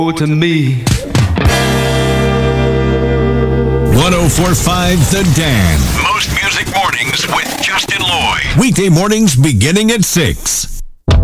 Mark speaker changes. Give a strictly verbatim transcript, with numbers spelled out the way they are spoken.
Speaker 1: to me.
Speaker 2: one oh four point five The Dan.
Speaker 3: Most music mornings with Justin Lloyd.
Speaker 2: Weekday mornings beginning at six.